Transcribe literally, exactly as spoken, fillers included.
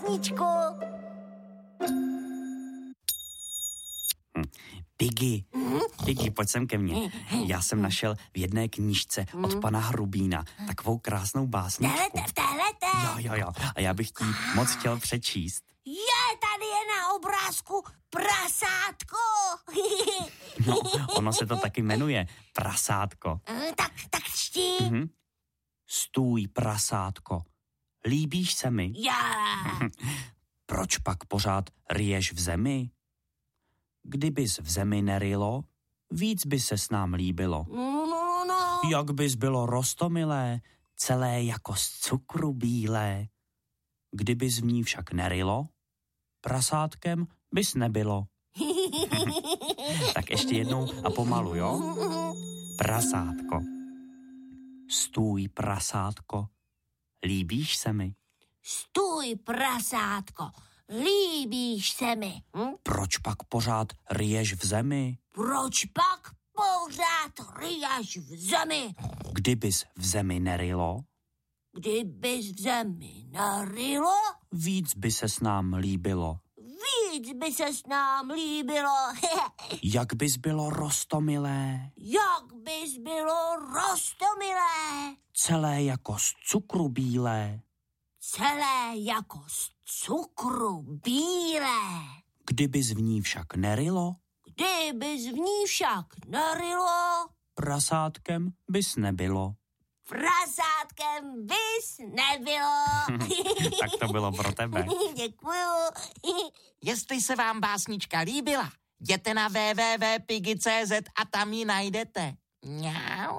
básničku. Hm. Piggy, Piggy, pojď sem ke mně. Já jsem našel v jedné knížce od pana Hrubína takovou krásnou básničku. Tehlete, v tehlete. Jo, jo, jo. A já bych ti moc chtěl přečíst. Je, tady je na obrázku prasátko. No, ono se to taky jmenuje prasátko. tak, tak čti. Mhm. Stůj, prasátko. Líbíš se mi? Já. Proč pak pořád ryješ v zemi? Kdybys v zemi nerylo, víc by se s nám líbilo. No, no, no. Jak bys bylo roztomilé, celé jako z cukru bílé. Kdybys v ní však nerylo, prasátkem bys nebylo. Tak ještě jednou a pomalu, jo? Prasátko. Stůj, prasátko. Líbíš se mi? Stůj, prasátko. Líbíš se mi. Hm? Proč pak pořád ryješ v zemi? Proč pak pořád ryješ v zemi? Kdybys v zemi nerylo, Kdybys v zemi narylo, víc by se s nám líbilo. víc by se s nám líbilo. Jak bys bylo roztomilé, Jak bys bylo roztomilé, celé jako z cukru bílé. celé jako z cukru bílé. Kdybys v ní však nerylo, Kdybys v ní však narylo, prasátkem bys nebylo. prasátkem bys nebylo. Tak to bylo pro tebe. Děkuju. Jestli se vám básnička líbila, jděte na w w w tečka piggy tečka c z a tam ji najdete. Mňau.